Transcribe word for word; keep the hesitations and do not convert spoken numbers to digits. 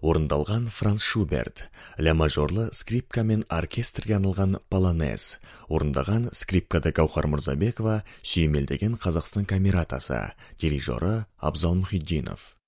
Орындалған Франц Шуберт. Ля мажорлы скрипка мен оркестрге арналған полонез. Орындаған скрипкада Гаухар Мырзабекова, сүйемелдеген Қазақстан камератасы. Дирижері Абзал Мұхитдинов.